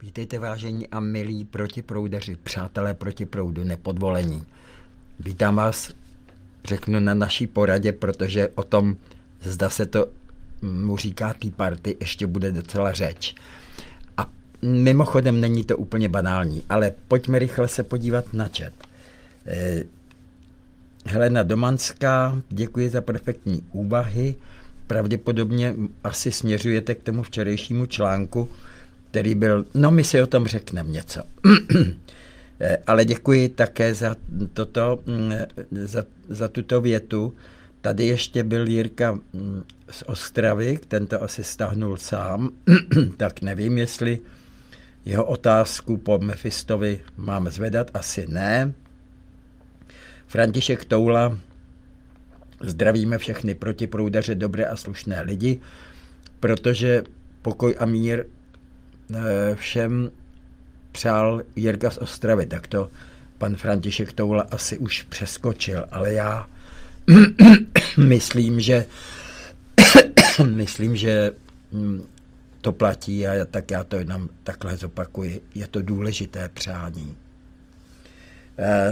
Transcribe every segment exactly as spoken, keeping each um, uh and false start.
Vítejte vážení a milí protiproudaři, přátelé proti proudu, nepodvolení. Vítám vás, řeknu na naší poradě, protože o tom, zda se to mu říká Tea Party, ještě bude docela řeč. A mimochodem není to úplně banální, ale pojďme rychle se podívat na chat. Eh, Helena Domanská, děkuji za perfektní úvahy. Pravděpodobně asi směřujete k tomu včerejšímu článku, který byl, no my si o tom řekneme něco. Ale děkuji také za, toto, za, za tuto větu. Tady ještě byl Jirka z Ostravy, ten to asi stáhnul sám, tak nevím, jestli jeho otázku po Mefistovi mám zvedat, asi ne. František Toula, zdravíme všechny protiproudaře, dobré a slušné lidi, protože pokoj a mír všem přál Jirka z Ostravy, tak to pan František Toula asi už přeskočil, ale já myslím, že myslím, že to platí a tak já to jenom takhle zopakuji. Je to důležité přání. Eh,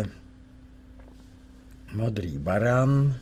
modrý baran.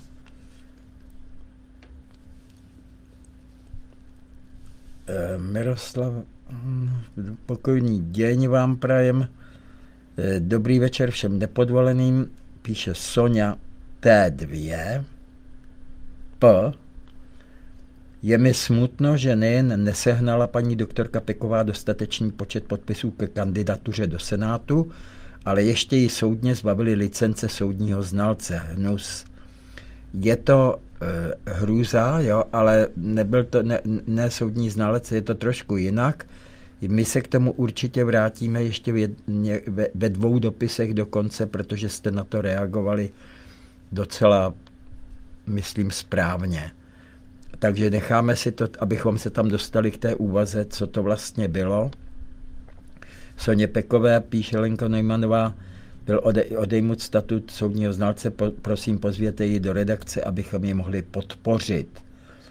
Eh, Miroslav pokojný deň vám prajem. Dobrý večer všem nepodvoleným, píše Sonja T dva. P. Je mi smutno, že nejen nesehnala paní doktorka Peková dostatečný počet podpisů ke kandidatuře do Senátu, ale ještě ji soudně zbavili licence soudního znalce. Hnus. Je to e, hrůza, jo, ale nebyl to ne, ne soudní znalec, je to trošku jinak. My se k tomu určitě vrátíme ještě v jedně, ve, ve dvou dopisech dokonce, protože jste na to reagovali docela, myslím, správně. Takže necháme si to, abychom se tam dostali k té úvaze, co to vlastně bylo. Soně Pekové, píše Lenka Neumannová, byl ode, odejmut statut soudního znalce, po, prosím pozvěte ji do redakce, abychom ji mohli podpořit.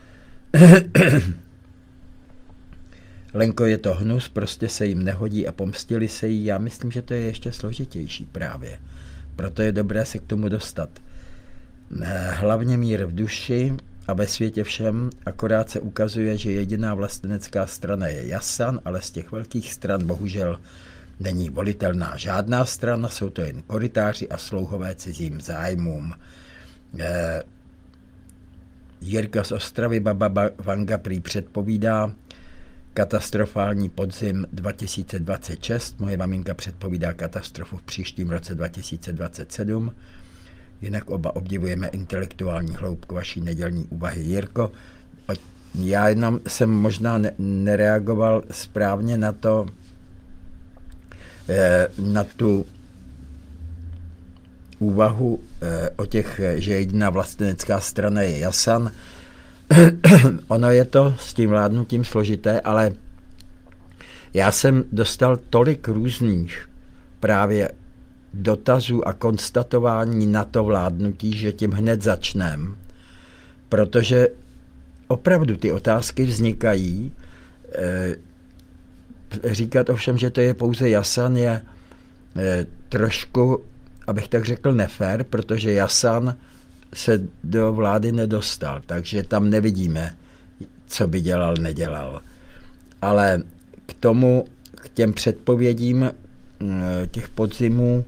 Lenko, je to hnus, prostě se jim nehodí a pomstili se jí. Já myslím, že to je ještě složitější právě. Proto je dobré se k tomu dostat. Hlavně mír v duši a ve světě všem, akorát se ukazuje, že jediná vlastenecká strana je Jasan, ale z těch velkých stran bohužel není volitelná žádná strana, jsou to jen korytáři a slouhové cizím zájmům. Eh, Jirka z Ostravy, Baba Vanga prý předpovídá katastrofální podzim dva tisíce dvacet šest, moje maminka předpovídá katastrofu v příštím roce dva tisíce dvacet sedm. Jinak oba obdivujeme intelektuální hloubku vaší nedělní úvahy. Jirko, já jenom jsem možná ne- nereagoval správně na to, eh, na tu úvahu eh, o těch, že jediná vlastenecká strana je Jasan. Ono je to s tím vládnutím složité, ale já jsem dostal tolik různých právě dotazů a konstatování na to vládnutí, že tím hned začnem, protože opravdu ty otázky vznikají. E, říkat ovšem, že to je pouze Jasan, je e, trošku, abych tak řekl, nefér, protože Jasan se do vlády nedostal, takže tam nevidíme, co by dělal, nedělal. Ale k tomu, k těm předpovědím těch podzimů,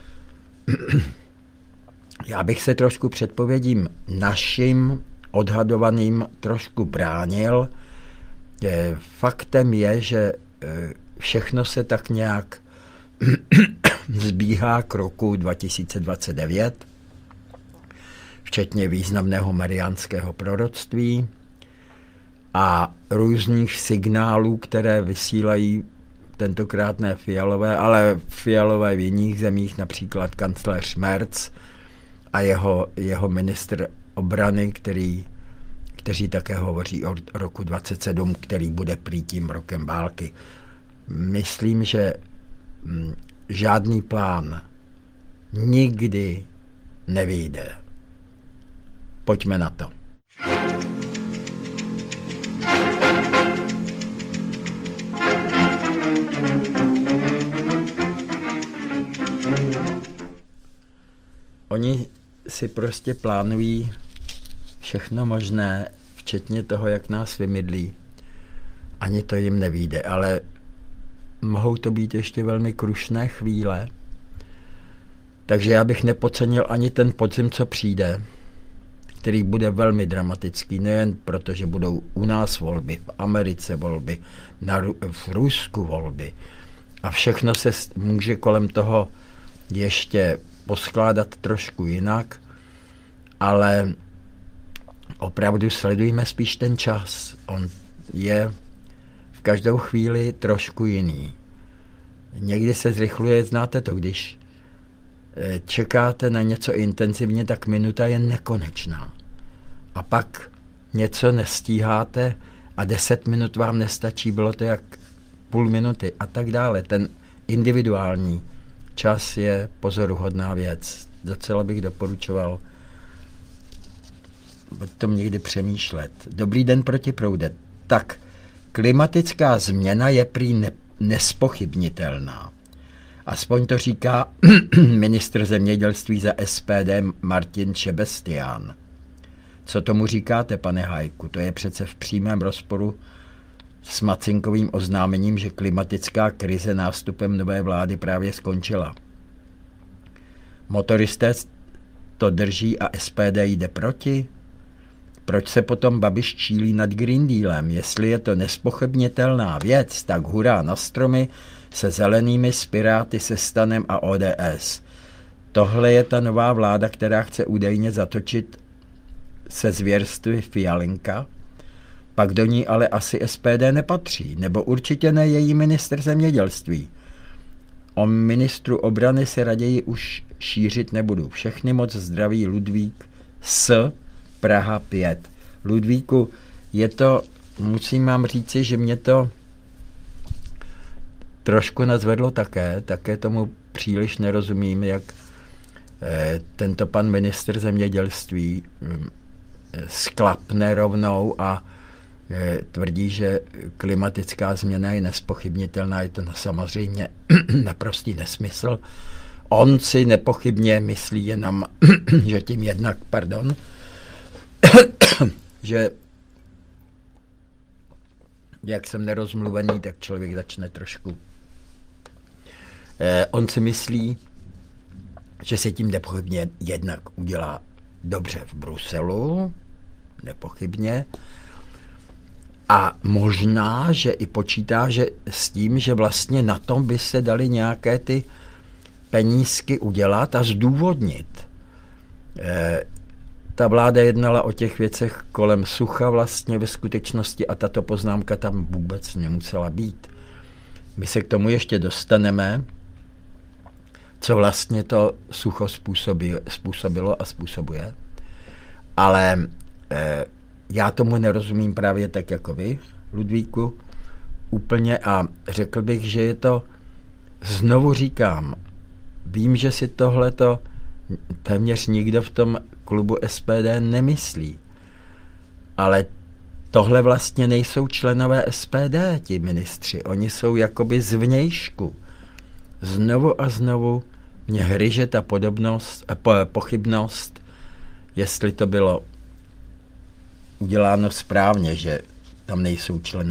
já bych se trošku předpovědím našim odhadovaným trošku bránil. Faktem je, že všechno se tak nějak zbíhá k roku dva tisíce dvacet devět, včetně významného mariánského proroctví a různých signálů, které vysílají tentokrát ne Fialové, ale Fialové v jiných zemích, například kancléř Merz a jeho, jeho ministr obrany, který, kteří také hovoří o roku dvacet sedm, který bude prý tím rokem války. Myslím, že hm, žádný plán nikdy nevyjde. Pojďme na to. Thank you. oni si prostě plánují všechno možné, včetně toho, jak nás vymydlí. Ani to jim nevyjde, ale mohou to být ještě velmi krušné chvíle. Takže já bych nepodcenil ani ten podzim, co přijde, který bude velmi dramatický, nejen proto, že budou u nás volby, v Americe volby, na, v Rusku volby. A všechno se může kolem toho ještě poskládat trošku jinak, ale opravdu sledujeme spíš ten čas. On je v každou chvíli trošku jiný. Někdy se zrychluje, znáte to, když čekáte na něco intenzivně, tak minuta je nekonečná. A pak něco nestíháte a deset minut vám nestačí, bylo to jak půl minuty a tak dále. Ten individuální čas je pozoruhodná věc. Docela bych doporučoval o tom někdy přemýšlet. Dobrý den proti proude. Tak, klimatická změna je prý ne- nespochybnitelná. Aspoň to říká ministr zemědělství za S P D Martin Šebestián. Co tomu říkáte, pane Hajku? To je přece v přímém rozporu s Macinkovým oznámením, že klimatická krize nástupem nové vlády právě skončila. Motoristé to drží a S P D jde proti? Proč se potom Babiš čílí nad Green Dealem? Jestli je to nespochybnitelná věc, tak hurá na stromy se zelenými, s Piráty, se STANem a O D S. Tohle je ta nová vláda, která chce údajně zatočit se zvěrstvy Fialinka, pak do ní ale asi S P D nepatří, nebo určitě ne její ministr zemědělství. O ministru obrany se raději už šířit nebudu. Všechny moc zdraví, Ludvík z Praha pět. Ludvíku, je to, musím vám říci, že mě to trošku nazvedlo také, také tomu příliš nerozumím, jak eh, tento pan ministr zemědělství hm, sklapne rovnou a eh, tvrdí, že klimatická změna je nespochybnitelná, je to no, samozřejmě naprostý nesmysl. On si nepochybně myslí jenom, že tím jednak, pardon, že jak jsem nerozmluvený, tak člověk začne trošku. Eh, on si myslí, že se tím nepochybně jednak udělá dobře v Bruselu, nepochybně, a možná, že i počítá, že s tím, že vlastně na tom by se dali nějaké ty penízky udělat a zdůvodnit. Eh, ta vláda jednala o těch věcech kolem sucha vlastně ve skutečnosti a tato poznámka tam vůbec nemusela být. My se k tomu ještě dostaneme, co vlastně to sucho způsobilo a způsobuje. Ale eh, já tomu nerozumím právě tak jako vy, Ludvíku, úplně a řekl bych, že je to, znovu říkám, vím, že si tohleto téměř nikdo v tom klubu S P D nemyslí, ale tohle vlastně nejsou členové S P D, ti ministři, oni jsou jakoby zvnějšku. Znovu a znovu mě hryže ta podobnost, po, pochybnost, jestli to bylo uděláno správně, že tam nejsou členové